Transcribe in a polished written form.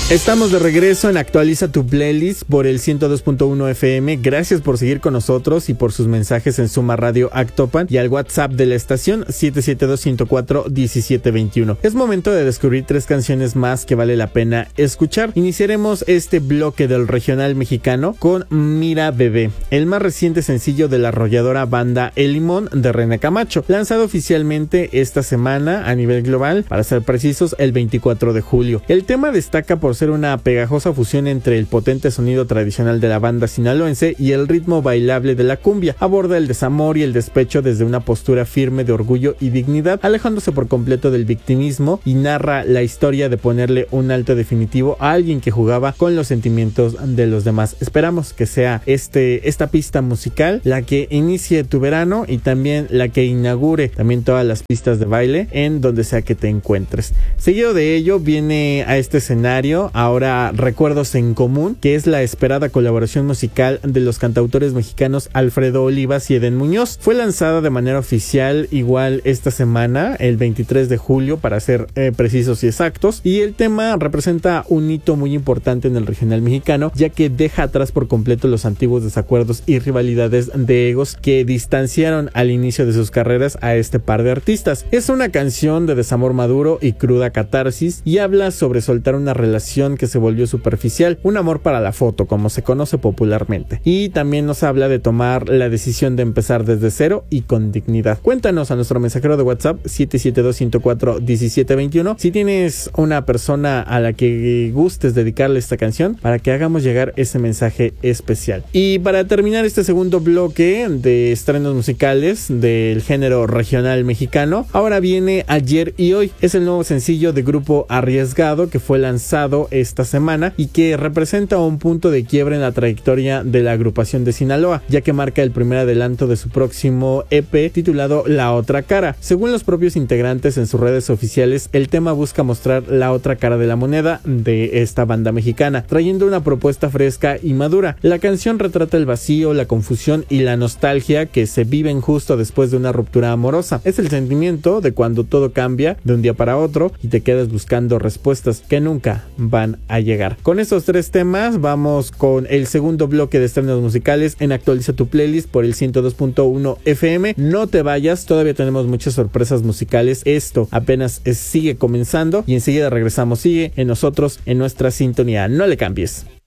Estamos de regreso en Actualiza tu Playlist por el 102.1 FM. Gracias por seguir con nosotros y por sus mensajes en Suma Radio Actopan y al WhatsApp de la estación 772-104-1721. Es momento de descubrir 3 canciones más que vale la pena escuchar. Iniciaremos este bloque del regional mexicano con Mira Bebé, el más reciente sencillo de la arrolladora banda El Limón de René Camacho, lanzado oficialmente esta semana a nivel global, para ser precisos el 24 de julio. El tema destaca por ser una pegajosa fusión entre el potente sonido tradicional de la banda sinaloense y el ritmo bailable de la cumbia. Aborda el desamor y el despecho desde una postura firme de orgullo y dignidad, alejándose por completo del victimismo, y narra la historia de ponerle un alto definitivo a alguien que jugaba con los sentimientos de los demás. Esperamos que sea esta pista musical la que inicie tu verano y también la que inaugure también todas las pistas de baile en donde sea que te encuentres. Seguido de ello viene a este escenario ahora Recuerdos en Común, que es la esperada colaboración musical de los cantautores mexicanos Alfredo Olivas y Eden Muñoz. Fue lanzada de manera oficial igual esta semana, el 23 de julio para ser precisos y exactos, y el tema representa un hito muy importante en el regional mexicano, ya que deja atrás por completo los antiguos desacuerdos y rivalidades de egos que distanciaron al inicio de sus carreras a este par de artistas. Es una canción de desamor maduro y cruda catarsis, y habla sobre soltar una relación que se volvió superficial, un amor para la foto, como se conoce popularmente. Y también nos habla de tomar la decisión de empezar desde cero y con dignidad. Cuéntanos a nuestro mensajero de WhatsApp 772-104-1721 si tienes una persona a la que gustes dedicarle esta canción para que hagamos llegar ese mensaje especial. Y para terminar este segundo bloque de estrenos musicales del género regional mexicano, ahora viene Ayer y Hoy. Es el nuevo sencillo de Grupo Arriesgado que fue lanzado esta semana y que representa un punto de quiebre en la trayectoria de la agrupación de Sinaloa, ya que marca el primer adelanto de su próximo EP titulado La Otra Cara. Según los propios integrantes en sus redes oficiales, el tema busca mostrar la otra cara de la moneda de esta banda mexicana, trayendo una propuesta fresca y madura. La canción retrata el vacío, la confusión y la nostalgia que se viven justo después de una ruptura amorosa. Es el sentimiento de cuando todo cambia de un día para otro y te quedas buscando respuestas que nunca van a llegar. Con estos 3 temas vamos con el segundo bloque de estrenos musicales en Actualiza tu Playlist por el 102.1 FM. No te vayas, todavía tenemos muchas sorpresas musicales. Esto apenas sigue comenzando y enseguida regresamos. Sigue en nosotros, en nuestra sintonía. No le cambies.